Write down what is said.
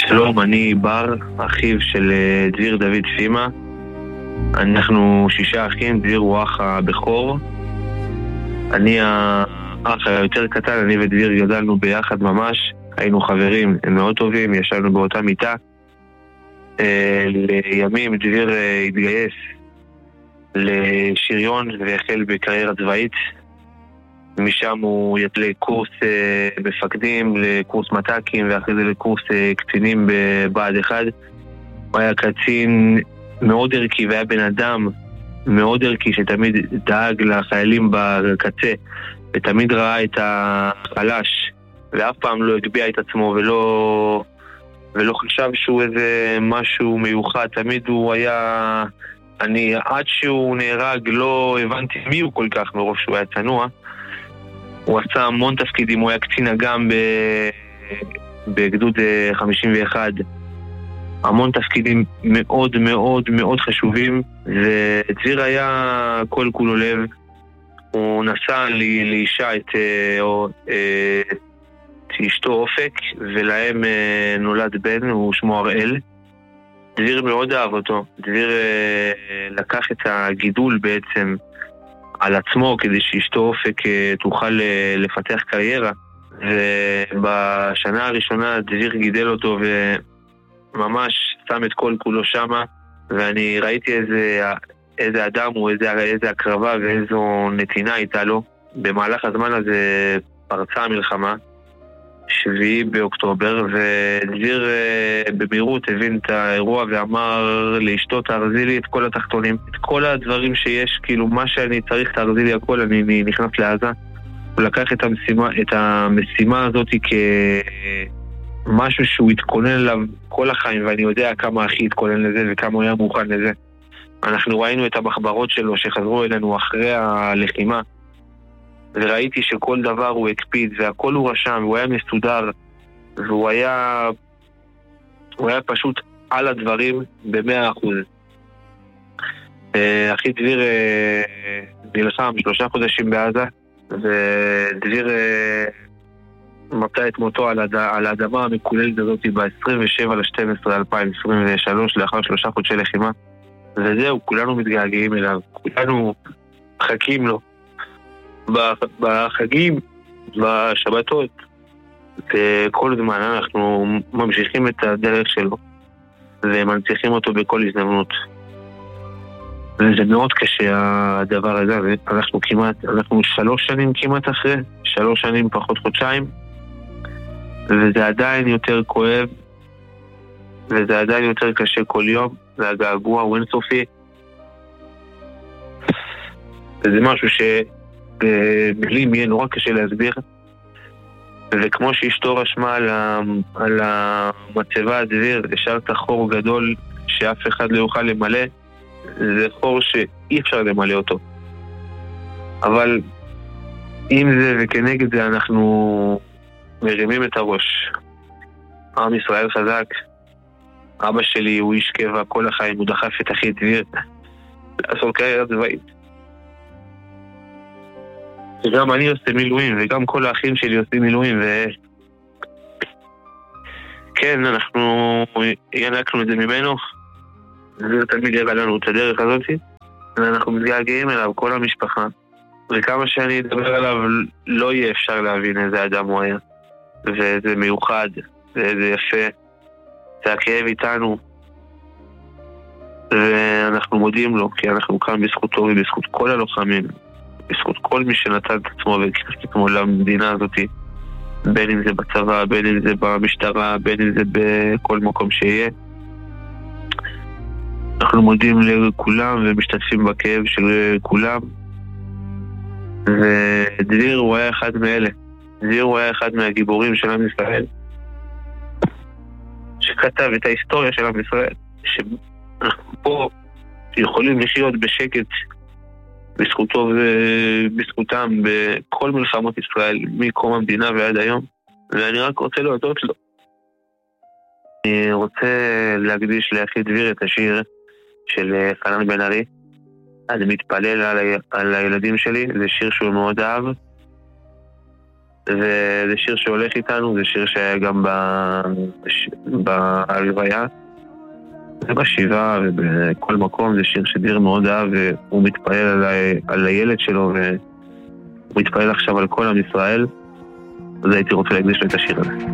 שלום, אני בר, אחיו של דביר דוד סימה. אנחנו 6 אחים, דביר הוא אח הבכור. אני האח היותר קטן, אני ודביר גדלנו ביחד ממש. היינו חברים מאוד טובים, ישבנו באותה מיטה. לימים דביר התגייס לשריון והחל בקריירה צבאית. משם הוא יתלה קורס מפקדים, לקורס מת"קים ואחרי זה לקורס קצינים בבה"ד 1. הוא היה קצין מאוד ערכי והיה בן אדם מאוד ערכי שתמיד דאג לחיילים בקצה ותמיד ראה את החלש ואף פעם לא הגביע את עצמו ולא חשב שהוא איזה משהו מיוחד. תמיד הוא היה... עד שהוא נהרג לא הבנתי מי הוא כל כך מרוב שהוא היה צנוע. הוא עשה המון תפקידים, הוא היה קצין אג"ם בגדוד 51. המון תפקידים מאוד מאוד מאוד חשובים, ודביר היה כל כולו לב. הוא נשא לאישה את אשתו אופק, ולהם נולד בן, הוא שמו הראל. דביר מאוד אהב אותו. דביר לקח את הגידול בעצם על עצמו כדי שאשתו אופק תוכל לפתח קריירה, ובשנה הראשונה דביר גידל אותו וממש שם את כל כולו שמה, ואני ראיתי איזה אדם הוא, איזה הקרבה ואיזו נתינה הייתה לו. במהלך הזמן הזה פרצה המלחמה 7 באוקטובר, ודביר במהירות הבין את האירוע ואמר לאשתו, תארזי לי את כל התחתונים, את כל הדברים שיש, כאילו מה שאני צריך תארזי לי הכל. אני נכנס לעזה. הוא לקח את המשימה הזאת כמשהו שהוא התכונן אליו כל החיים, ואני יודע כמה אחי התכונן לזה וכמה הוא היה מוכן לזה. אנחנו ראינו את המחברות שלו שחזרו אלינו אחרי הלחימה, וראיתי שכל דבר הוא הקפיד והכל הוא רשם, והוא היה מסודר, והוא היה פשוט על הדברים ב100%. אחי דביר נלחם 3 חודשים בעזה, ודביר מצא את מותו על האדמה המקוללת הזאת ב-27/12/2023 לאחר 3 חודשי לחימה. וזהו, כולנו מתגעגעים אליו, כולנו מחכים לו בחגים, בשבתות, וכל זמן אנחנו ממשיכים את הדרך שלו ומנציחים אותו בכל הזדמנות. וזה מאוד קשה הדבר הזה. אנחנו 3 שנים כמעט אחרי, 3 שנים פחות חודשיים, וזה עדיין יותר כואב, וזה עדיין יותר קשה כל יום. זה הגעגוע הוא אינסופי, וזה משהו במילים יהיה נורא קשה להסביר. וכמו שאשתו רשמה על המצבה, דביר השארת חור גדול שאף אחד לא יוכל למלא. זה חור שאי אפשר למלא אותו, אבל עם זה וכנגד זה אנחנו מרימים את הראש. עם ישראל חזק. אבא שלי הוא איש קבע כל החיים, הוא דחף את אחי דביר לעשות קריירה צבאית, וגם אני עושה מילואים, וגם כל האחים שלי עושים מילואים, וכן, אנחנו ינקנו את זה ממנו. זה תמיד יראה לנו את הדרך הזאת, ואנחנו מתגעגעים אליו, כל המשפחה, וכמה שאני אדבר עליו לא יהיה אפשר להבין איזה אדם הוא היה, וזה מיוחד, וזה יפה, זה הכאב איתנו, ואנחנו מודים לו, כי אנחנו כאן בזכותו ובזכות כל הלוחמים, בזכות כל מי שנתן את עצמו והקריב את עצמו למדינה הזאת, בין אם זה בצבא, בין אם זה במשטרה, בין אם זה בכל מקום שיהיה. אנחנו מודים לכולם ומשתתפים בכאב של כולם. ודביר הוא היה אחד מאלה. דביר הוא היה אחד מהגיבורים של עם ישראל, שכתב את ההיסטוריה של עם ישראל, שאנחנו פה יכולים לחיות בשקט בזכותו ובזכותם בכל מלחמות ישראל מקום המדינה ועד היום, ואני רק רוצה להודות לו. אני רוצה להקדיש לאחי דביר את השיר של חנן בן ארי, אני מתפלל על הילדים שלי. זה שיר שהוא מאוד אהב, וזה שיר שהולך איתנו, זה שיר שהיה גם בהלוויה ובשבעה ובכל מקום. זה שיר שדיר מאוד אהב, והוא מתפעל על הילד שלו, והוא מתפעל עכשיו על כל עם ישראל, אז הייתי רוצה להקדיש לו את השיר הזה.